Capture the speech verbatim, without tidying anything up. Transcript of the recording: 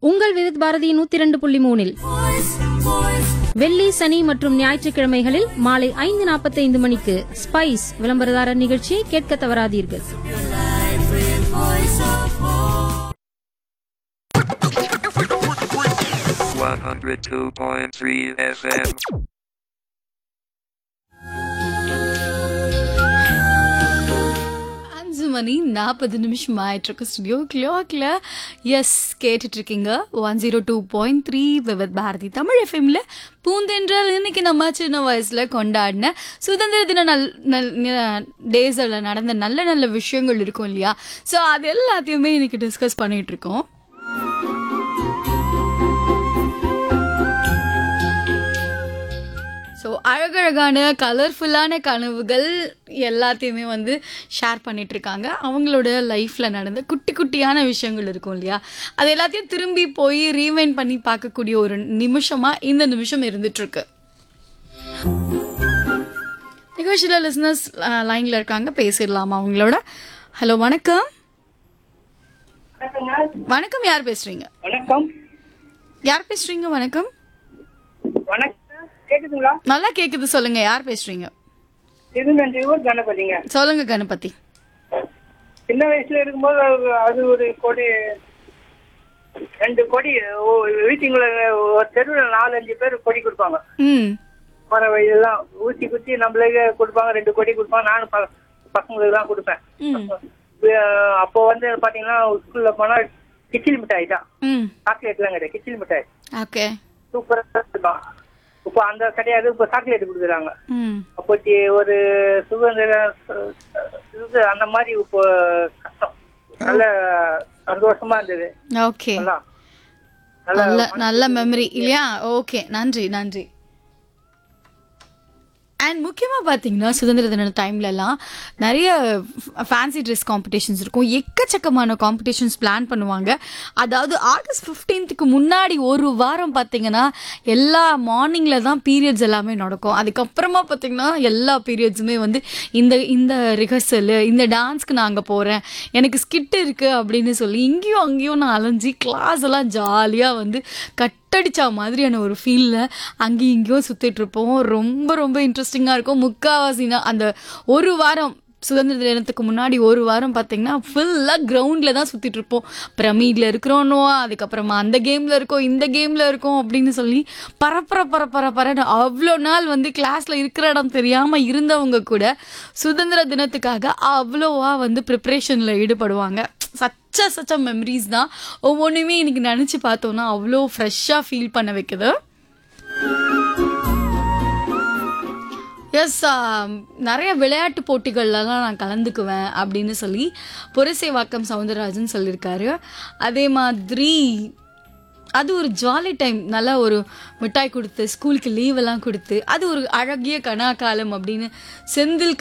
உங்கள் விவித் பாரதி நூத்தி இரண்டு புள்ளி மூணில் வெள்ளி சனி மற்றும் ஞாயிற்றுக்கிழமைகளில் மாலை ஐந்து நாற்பத்தைந்து மணிக்கு ஸ்பைஸ் விளம்பரதாரர் நிகழ்ச்சியை கேட்க தவறாதீர்கள். one oh two point three F M. அஞ்சு மணி நாற்பது நிமிஷம் ஆயிட்டிருக்கு ஸ்டுடியோ கிளாக்ல. எஸ் கேட்டுட்ருக்கீங்க one zero two point three Vividh Bharathi Tamil எஃப்எம்ல பூந்தென்றால் இன்னைக்கு நம்ம சின்ன வயசுல கொண்டாடின சுதந்திர தின நல் நல் டேஸில் நடந்த நல்ல நல்ல விஷயங்கள் இருக்கும் இல்லையா? ஸோ அது எல்லாத்தையுமே இன்னைக்கு டிஸ்கஸ் பண்ணிட்டு இருக்கோம். ஸோ அழகழகான கலர்ஃபுல்லான கனவுகள் எல்லாத்தையுமே வந்து ஷேர் பண்ணிட்டு இருக்காங்க. அவங்களோட லைஃப்பில் நடந்த குட்டி குட்டியான விஷயங்கள் இருக்கும் இல்லையா? அது எல்லாத்தையும் திரும்பி போய் ரீவைண்ட் பண்ணி பார்க்கக்கூடிய ஒரு நிமிஷமாக இந்த நிமிஷம் இருந்துட்டுருக்கு. நிகழ்ச்சியில் லிசனர்ஸ் லைனில் இருக்காங்க, பேசிடலாமா அவங்களோட? ஹலோ, வணக்கம். வணக்கம், யார் பேசுறீங்க? வணக்கம். யார் பேசுறீங்க? வணக்கம். வணக்கம், கேக்குதுங்களா? நல்லா கேக்குது, சொல்லுங்க. யார் பேசுறீங்க? திருநெல்வேலூர் கணபதிங்க. சொல்லுங்க கணபதி. சின்ன வயசுல இருக்கும்போது அது- அது ஒரு கொடி, ரெண்டு கொடி வீட்டுங்கள ஒரு தெருவில் நாலு அஞ்சு பேர் கொடி கொடுப்பாங்க. ம் மர வயதெல்லாம் ஊசி குத்தி நம்மளுக்கு கொடுப்பாங்க. ரெண்டு கொடி கொடுப்பாங்க. நானும் ப- பசங்களுக்கு தான் கொடுப்பேன். ம் அஹ் அப்போ வந்து பாத்தீங்கன்னா ஸ்கூல்ல போனா கிச்சிலி மிட்டாய் தான், ம் சாக்லேட்லாம் கிடையாது. கிச்சிலி மிட்டாய் ஓகே. சூப்பரா இருக்கும். இப்போ அந்த கிடையாது, இப்போ சாக்லேட் கொடுக்குறாங்க. ம் அப்போ தி- ஒரு சுதந்திர இது அந்த மாதிரி இப்போ கஷ்டம். நல்ல சந்தோஷமா இருந்தது. ஓகே. நல்லா நல்ல நல்ல மெமரி இல்லையா? ஓகே, நன்றி நன்றி. அண்ட் முக்கியமாக பார்த்தீங்கன்னா சுதந்திர தின டைம்லலாம் நிறைய ஃபேன்சி ட்ரெஸ் காம்படிஷன்ஸ் இருக்கும். எக்கச்சக்கமான காம்படிஷன்ஸ் பிளான் பண்ணுவாங்க. அதாவது ஆகஸ்ட் ஃபிஃப்டீன்த்துக்கு முன்னாடி ஒரு வாரம் பார்த்தீங்கன்னா எல்லா மார்னிங்கில் தான் பீரியட்ஸ் எல்லாமே நடக்கும். அதுக்கப்புறமா பார்த்தீங்கன்னா எல்லா பீரியட்ஸுமே வந்து இந்த இந்த ரிஹர்சலு, இந்த டான்ஸ்க்கு நான் அங்கே போகிறேன், எனக்கு ஸ்கிட் இருக்குது அப்படின்னு சொல்லி இங்கேயும் அங்கேயும் நான் அலைஞ்சி கிளாஸ் எல்லாம் ஜாலியாக வந்து கட் அடிச்சா மாதிரியான ஒரு ஃபீலில் அங்கேயும் இங்கேயும் சுற்றிட்டு இருப்போம். ரொம்ப ரொம்ப இன்ட்ரெஸ்டிங்காக இருக்கும். முக்கால்வாசினா அந்த ஒரு வாரம் சுதந்திர தினத்துக்கு முன்னாடி ஒரு வாரம் பார்த்தீங்கன்னா ஃபுல்லாக கிரவுண்டில் தான் சுற்றிட்டு இருப்போம். பிரமீடில் இருக்கிறோன்னோ, அதுக்கப்புறமா அந்த கேமில் இருக்கோம், இந்த கேமில் இருக்கோம் அப்படின்னு சொல்லி பரப்பர பரப்பர பரன்னு அவ்வளோ நாள் வந்து கிளாஸில் இருக்கிற இடம் தெரியாமல் இருந்தவங்க கூட சுதந்திர தினத்துக்காக அவ்வளோவா வந்து ப்ரிப்ரேஷனில் ஈடுபடுவாங்க. சச்ச சச்ச மெமரிஸ் தான். ஒவ்வொன்றுமே இன்னைக்கு நினச்சி பார்த்தோன்னா அவ்வளோ ஃப்ரெஷ்ஷாக ஃபீல் பண்ண வைக்குது. எஸ், நிறைய விளையாட்டு போட்டிகள்லாம் நான் கலந்துக்குவேன் அப்படின்னு சொல்லி புரசேவாக்கம் சவுந்தரராஜன் சொல்லியிருக்காரு. அதே மாதிரி அது ஒரு ஜாலி டைம். நல்லா ஒரு மிட்டாய் கொடுத்து ஸ்கூலுக்கு லீவெல்லாம் கொடுத்து அது ஒரு அழகிய கனாக்காலம் அப்படின்னு செந்தில்